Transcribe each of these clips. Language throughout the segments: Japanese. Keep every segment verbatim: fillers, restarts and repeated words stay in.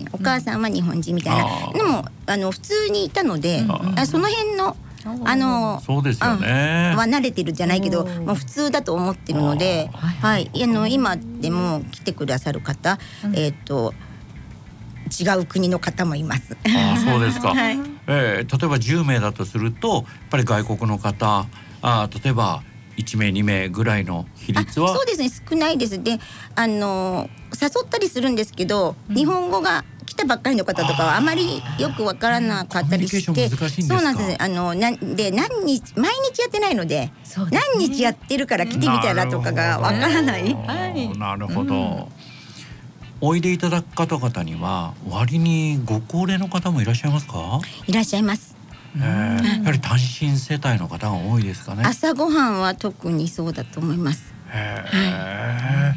お母さんは日本人みたいな、うん、でもあの普通にいたので、うん、あその辺のあのそうですよね、 は慣れてるじゃないけど、もう普通だと思ってるので、はい、あの今でも来てくださる方、うん、えっと違う国の方もいます。 あ、そうですか、はい、えー、例えばじゅうめいだとするとやっぱり外国の方、あ、例えばいちめいにめいぐらいの比率は。 そうですね、少ないです。で、あの誘ったりするんですけど、うん、日本語が来たばっかりの方とかはあまりよくわからなかったりして、そうなんです。あのなんで何日毎日やってないので、ね、何日やってるから来てみたらとかがわからない。 なるほど、うん、おいでいただく方々には割にご高齢の方もいらっしゃいますか？ いらっしゃいます。 えー、やはり単身世帯の方が多いですかね。 朝ごはんは特にそうだと思います。 へー、はい、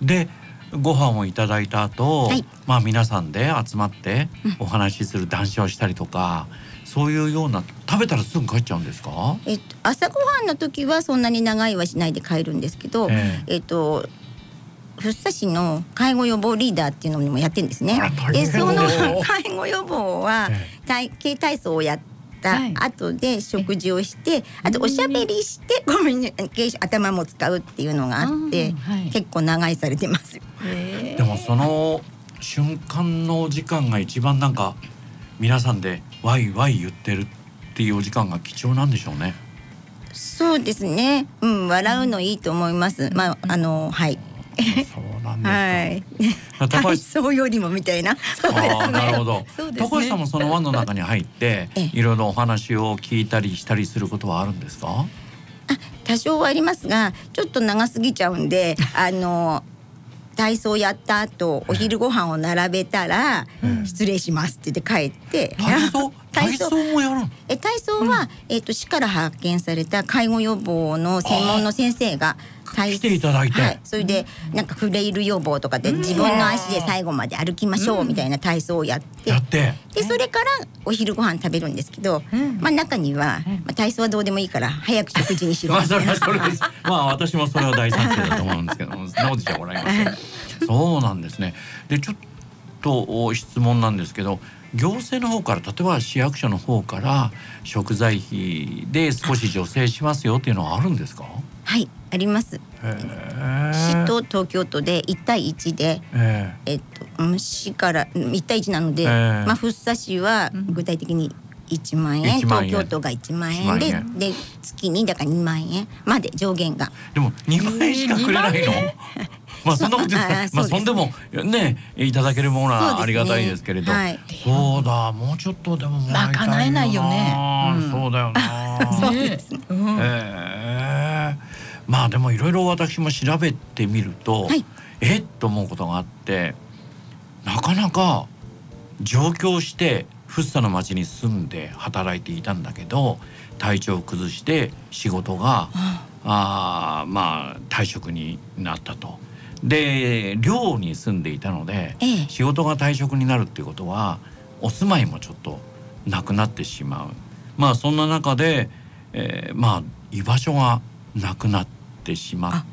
でご飯をいただいた後、はい、まあ皆さんで集まってお話しする談笑したりとか、うん、そういうような、食べたらすぐ帰っちゃうんですか？ えっと、朝ごはんの時はそんなに長いはしないで帰るんですけど、えー、えっと福生市の介護予防リーダーっていうのもやってるんですね。でその介護予防は体型体操をやって後で食事をして、はい、あとおしゃべりしてコミュニケーション、頭も使うっていうのがあって、はい、結構長居されてます。 でもその瞬間の時間が一番なんか皆さんでワイワイ言ってるっていうお時間が貴重なんでしょうね。 そうですね、うん、笑うのいいと思います。うん、まああのはいそうなんですか。 はい、体操よりもみたいな。そうですね。 あ、なるほど。高橋さんもその輪の中に入っていろいろお話を聞いたりしたりすることはあるんですか？あ、 多少はありますが、ちょっと長すぎちゃうんで、あの体操やった後お昼ご飯を並べたら、うん、失礼しますって言って帰って。 体操体操もやるの？ え体操は、うん、えっと市から派遣された介護予防の専門の先生が来ていただいて、はい、 それでなんかフレイル予防とかで自分の足で最後まで歩きましょうみたいな体操をやって、 やってでそれからお昼ご飯食べるんですけど、まあ中には、まあ、体操はどうでもいいから早く食事にしろみたいな。まあそれはそれです。まあ私もそれは大賛成だと思うんですけども、そんなことじゃございません。そうなんですね。でちょっと質問なんですけど、行政の方から例えば市役所の方から食材費で少し助成しますよっていうのはあるんですか？ はい、あります。市と東京都でいち対いちで、えー、えっと市からいち対いちなので、えー、まあ福生市は具体的にいちまんえん、東京都がいちまんえんで、で月にだからにまんえんまで上限が。 でもにまんえんしかくれないの？まあそんなことです。まあそんでもねいただけるものはありがたいですけれど、そうだ、もうちょっとでももらいたいよな。 賄えないよね。 そうだよな。 そうですね。 ええ。まあでもいろいろ私も調べてみると、はい、えっと思うことがあって、なかなか上京して福生の町に住んで働いていたんだけど、体調を崩して仕事が、あまあ退職になったと。で寮に住んでいたので、ええ、仕事が退職になるっていうことはお住まいもちょっとなくなってしまう。まあそんな中で、えー、まあ居場所がなくなってしまって、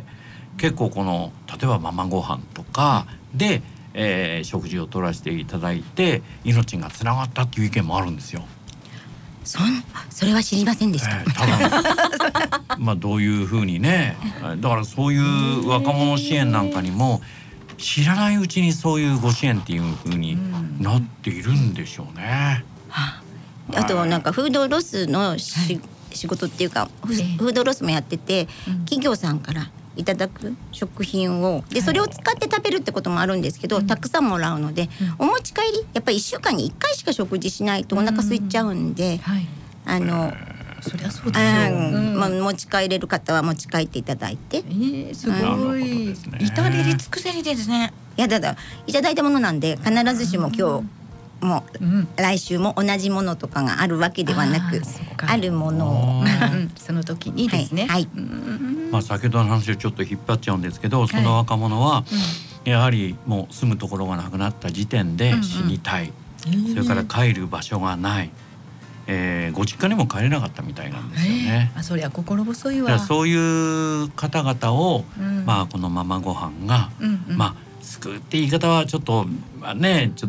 結構この例えばママご飯とかで、えー、食事を取らせていただいて命がつながったっていう意見もあるんですよ。 そんそれは知りませんでした。えー、 多分まあどういうふうにね、だからそういう若者支援なんかにも知らないうちにそういうご支援っていうふうになっているんでしょうね。 はあ、あとなんかフードロスのし、はい、仕事っていうかフードロスもやってて、うん、企業さんからいただく食品をでそれを使って食べるってこともあるんですけど、はい、たくさんもらうので、うん、お持ち帰りやっぱりいっしゅうかんにいっかいしか食事しないとお腹空いちゃうんで、うんはい、あのそりゃそうですよ、 うんまあ、持ち帰れる方は持ち帰っていただいて、えー、すごい、ね、至れり尽くせりですね。 いやだだいただいたものなんで必ずしも今日もう、うん、来週も同じものとかがあるわけではなく あ, あるものを、うん、 その時にですね、 はいはい、 まあ、先ほどの話をちょっと引っ張っちゃうんですけど、その若者はやはりもう住むところがなくなった時点で死にたい、うんうん、それから帰る場所がない、えー、ご実家にも帰れなかったみたいなんですよね。 えー、あそりゃ心細いわ。 そういう方々を、うん、まあこのママご飯が、うんうん、まあ救うって言い方はちょっとまあねちょっと